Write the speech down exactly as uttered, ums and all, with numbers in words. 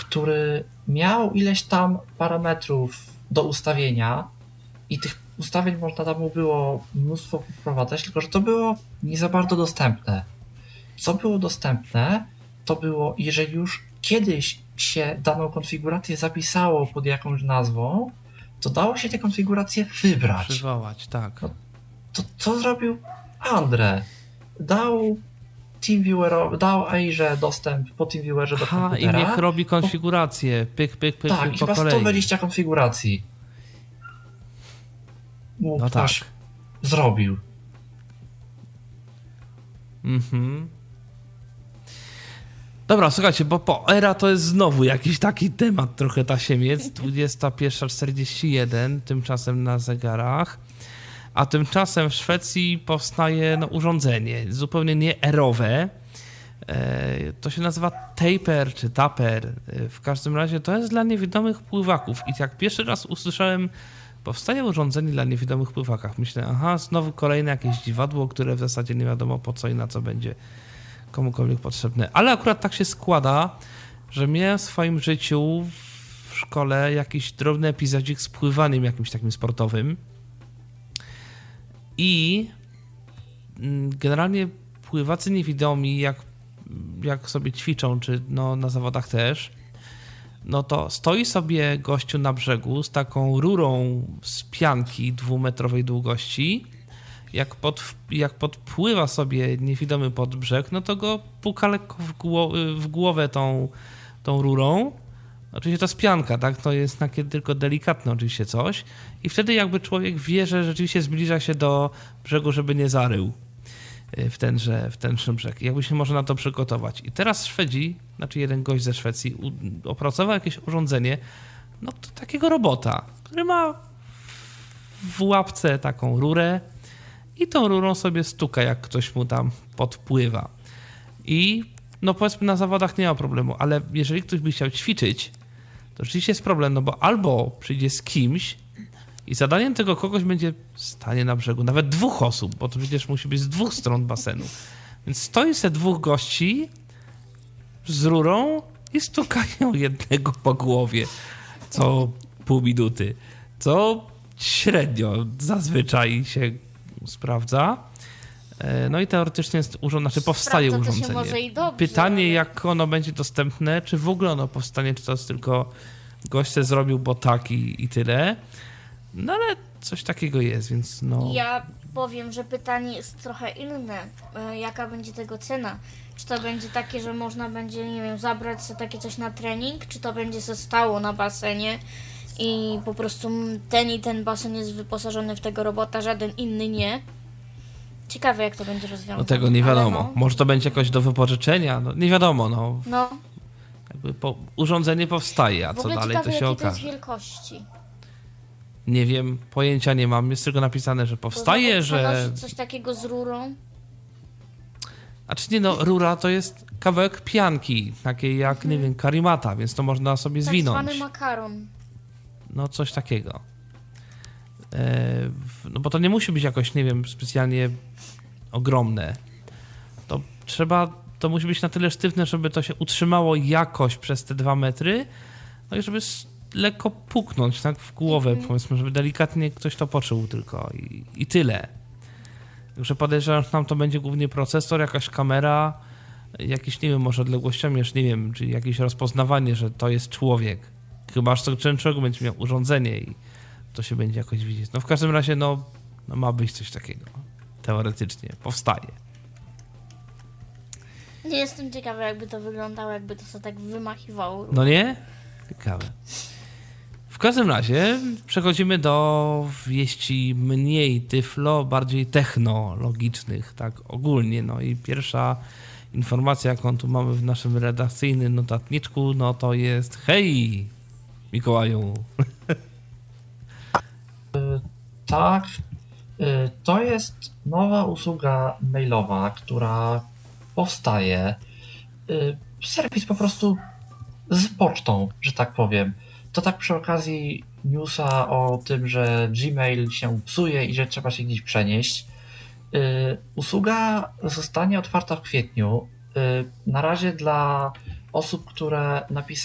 który miał ileś tam parametrów do ustawienia i tych ustawień można tam było mnóstwo wprowadzać, tylko że to było nie za bardzo dostępne. Co było dostępne, to było, jeżeli już kiedyś się daną konfigurację zapisało pod jakąś nazwą, to dało się tę konfigurację wybrać. Przywołać, tak. No, to co zrobił Andre? Dał TeamViewer, dał Airze dostęp po TeamViewerze do Aha, komputera. i niech robi konfigurację. Pyk, pyk, pyk, Tak, pyk i po chyba kolei. sto dwadzieścia konfiguracji. Mógł No tak. aż zrobił. Mhm. Dobra, słuchajcie, bo po era to jest znowu jakiś taki temat trochę tasiemiec. dwudziesta pierwsza czterdzieści jeden, tymczasem na zegarach. A tymczasem w Szwecji powstaje no, urządzenie zupełnie nie erowe. E, to się nazywa Taper czy Taper. E, w każdym razie to jest dla niewidomych pływaków. I jak pierwszy raz usłyszałem, powstaje urządzenie dla niewidomych pływakach, myślę, aha, znowu kolejne jakieś dziwadło, które w zasadzie nie wiadomo po co i na co będzie komukolwiek potrzebne. Ale akurat tak się składa, że miałem w swoim życiu w szkole jakiś drobny epizodzik z pływaniem jakimś takim sportowym. I generalnie pływacy niewidomi, jak, jak sobie ćwiczą, czy no, na zawodach też, no to stoi sobie gościu na brzegu z taką rurą z pianki dwumetrowej długości. Jak, pod, jak podpływa sobie niewidomy pod brzeg, no to go puka lekko w, gło- w głowę tą, tą rurą. Oczywiście to jest pianka, tak? To jest takie tylko delikatne oczywiście coś. I wtedy jakby człowiek wie, że rzeczywiście zbliża się do brzegu, żeby nie zarył w tenże, w tenże brzeg. Jakby się można na to przygotować. I teraz Szwedzi, znaczy jeden gość ze Szwecji u, opracował jakieś urządzenie, no to takiego robota, który ma w łapce taką rurę i tą rurą sobie stuka, jak ktoś mu tam podpływa. I no powiedzmy na zawodach nie ma problemu, ale jeżeli ktoś by chciał ćwiczyć, to rzeczywiście jest problem, no bo albo przyjdzie z kimś i zadaniem tego kogoś będzie stanie na brzegu, nawet dwóch osób, bo to przecież musi być z dwóch stron basenu. Więc stoi se dwóch gości z rurą i stukają jednego po głowie co pół minuty, co średnio zazwyczaj się sprawdza. No i teoretycznie jest urządzenie, znaczy powstaje Sprawdza, urządzenie. to się może i dobrze, Pytanie, ale... jak ono będzie dostępne, czy w ogóle ono powstanie, czy to jest tylko gość se zrobił, bo tak i, i tyle. No ale coś takiego jest, więc no... Ja powiem, że pytanie jest trochę inne. E, Jaka będzie tego cena? Czy to będzie takie, że można będzie, nie wiem, zabrać sobie takie coś na trening, czy to będzie se stało na basenie i po prostu ten i ten basen jest wyposażony w tego robota, żaden inny nie. Ciekawe, jak to będzie rozwiązane. No tego nie wiadomo. No, Może to będzie jakoś do wypożyczenia, no nie wiadomo, no. no. Jakby po, urządzenie powstaje, a W co ogóle dalej ciekawe, to się jakie to jest okaże. wielkości. Nie wiem, pojęcia nie mam, jest tylko napisane, że powstaje, Bo że... przenosić coś takiego z rurą. A czy nie, no rura to jest kawałek pianki, takiej jak, nie wiem, karimata, więc to można sobie Tak zwinąć. zwany makaron. No coś takiego. E, no bo to nie musi być jakoś, nie wiem, specjalnie ogromne. To trzeba, to musi być na tyle sztywne, żeby to się utrzymało jakoś przez te dwa metry, no i żeby s- lekko puknąć, tak, w głowę, Mhm. powiedzmy, żeby delikatnie ktoś to poczuł tylko i, i tyle. Także podejrzewam, że tam to będzie głównie procesor, jakaś kamera, jakiś, nie wiem, może odległościomierz, nie wiem, czy jakieś rozpoznawanie, że to jest człowiek. Chyba aż to ten człowiek będzie miał urządzenie i to się będzie jakoś widzieć. No w każdym razie, no, no ma być coś takiego. Teoretycznie. Powstaje. Nie jestem ciekawa, jakby to wyglądało, jakby to sobie tak wymachiwało. No nie? Ciekawe. W każdym razie przechodzimy do wieści mniej tyflo, bardziej technologicznych, tak ogólnie. No i pierwsza informacja, jaką tu mamy w naszym redakcyjnym notatniczku, no to jest hej, Mikołaju. Tak, y, to jest nowa usługa mailowa, która powstaje. Y, Serwis po prostu z pocztą, że tak powiem. To tak przy okazji newsa o tym, że Gmail się psuje i że trzeba się gdzieś przenieść. Y, Usługa zostanie otwarta w kwietniu. Y, Na razie dla osób, które napisały